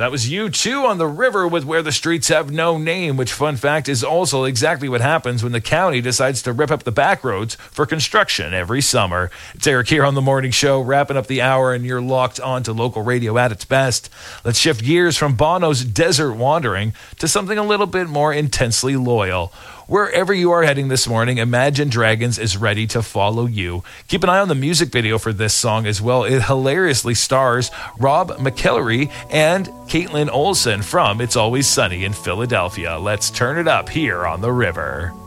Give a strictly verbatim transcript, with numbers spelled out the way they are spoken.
That was U two on the river with Where the Streets Have No Name, which, fun fact, is also exactly what happens when the county decides to rip up the back roads for construction every summer. It's Eric here on The Morning Show, wrapping up the hour, and you're locked on to local radio at its best. Let's shift gears from Bono's Desert Wandering to something a little bit more intensely loyal. Wherever you are heading this morning, Imagine Dragons is ready to follow you. Keep an eye on the music video for this song as well. It hilariously stars Rob McElroy and Caitlin Olsen from It's Always Sunny in Philadelphia. Let's turn it up here on The River.